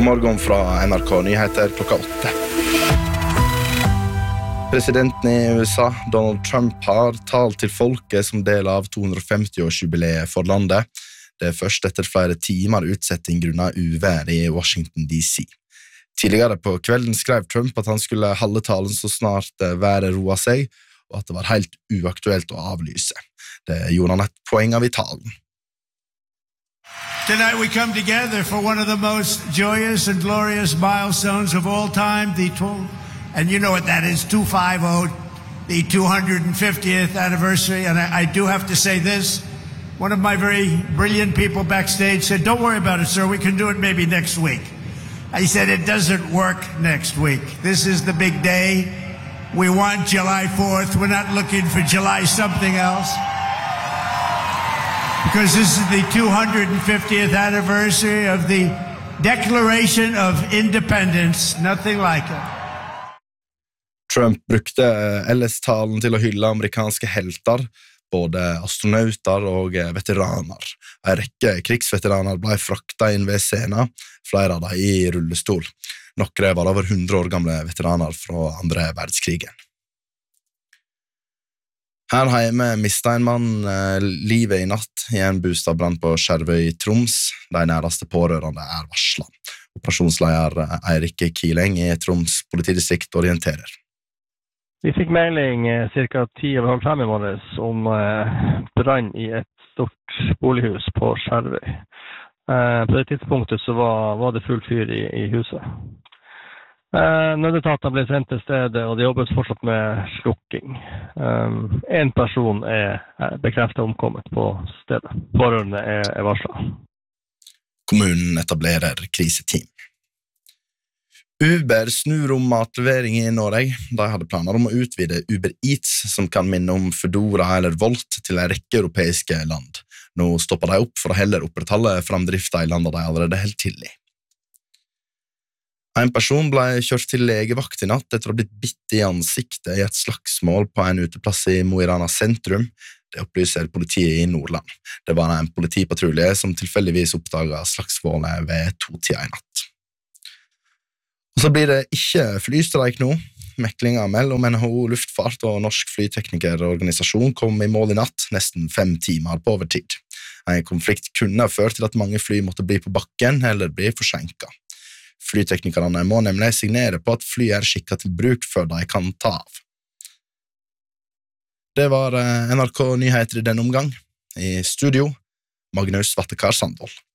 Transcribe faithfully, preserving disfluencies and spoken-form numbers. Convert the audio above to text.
God morgen fra N R K Nyheter klokka åtte. Presidenten i U S A, Donald Trump, har talt til folket som del av to hundre og femti-årsjubileet for landet. Det er først etter flere timer utsetting grunnet uvær i Washington D C. Tidligere på kvelden skrev Trump at han skulle holde talen så snart været roet seg, og at det var helt uaktuelt å avlyse. Det gjorde han et poeng av i talen. Tonight we come together for one of the most joyous and glorious milestones of all time, the tw- and you know what that is, two fifty, the two hundred fiftieth anniversary, and I, I do have to say this, one of my very brilliant people backstage said, don't worry about it, sir, we can do it maybe next week. I said, it doesn't work next week. This is the big day. We want July fourth, we're not looking for July something else. Because this is the two hundred fiftieth anniversary of the Declaration of Independence. Nothing like it. Trump brukte ellers-talen til å hylle amerikanske helter, både astronauter og veteraner. En rekke krigsveteraner ble fraktet inn ved scenen, flere av dem i rullestol. Nokre var over hundre år gamle veteraner fra andre verdenskrigen. Her hjemme mistet en mann eh, livet i natt i en bostadsbrann på Skjervøy i Troms. De næreste pårørende er varslet. Operasjonsleder Eirik Kileng i Troms politidistrikt orienterer. Vi fikk melding eh, cirka ti over halv fem i morges om eh, brann i et stort bolighus på Skjervøy. Eh, på det tidspunktet så var, var det full fyr i, i huset. Eh, Nødetaten ble sendt til stedet, og det jobbes fortsatt med slukking. Um, en person er, er bekreftet omkommet på stedet. Pårørende er, er varslet. Kommunen etablerer kriseteam. Uber snur om matlevering i Norge. De hadde planer om å utvide Uber Eats, som kan minne om Foodora eller Volt, til en rekke europeiske land. Nå stopper de opp for å heller opprettholde framdriften i landet de allerede helt til i. En person ble kjørt til legevakt i natt etter å ha blitt bitt i ansiktet i et slagsmål på en uteplass i Mo i Rana sentrum. Det opplyser politiet i Nordland. Det var en politipatrulje som tilfeldigvis oppdaget slagsmålet ved to-tida i natt. Og så blir det ikke flystreik nå. Meklinga mellom N H O Luftfart og Norsk Flyteknikerorganisasjon kom i mål i natt, nesten fem timer på overtid. En konflikt kunne ha ført til at mange fly måtte bli på bakken eller bli forsinket. Flyteknikerne må nemlig signere på at fly er skikket til bruk før de kan ta av. Det var N R K Nyheter i denne omgang. I studio, Magnus Vattekar Sandvold.